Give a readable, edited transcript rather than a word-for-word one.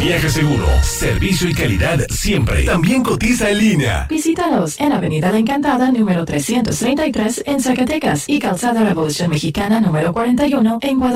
Viaje seguro, servicio y calidad siempre. También cotiza en línea. Visítalos en Avenida La Encantada, número 333 en Zacatecas y Calzada Revolución Mexicana, número 41 en Guadalajara.